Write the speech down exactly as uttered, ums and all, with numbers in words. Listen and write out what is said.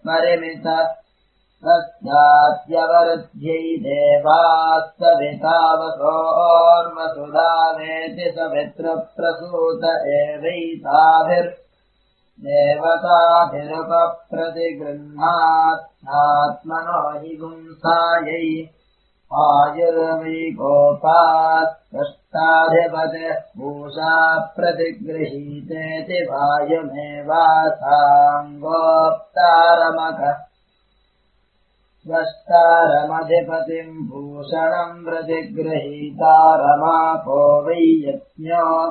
परिमित तस्याद्यवरुध्यै देवाः सवितावसोर्वसुधावेति सवित्रप्रसूत एवैताभिर्देवताभिरुपप्रतिगृह्णात्मनो हि गुंसायै आयुर्वै गोपात् कष्टाधिपतिः पूषा प्रतिगृहीतेति वायुमेवासाङ्गोप्तारमख द्रष्टारमधिपतिम् भूषणम् प्रतिगृहीतारमापो वै यज्ञो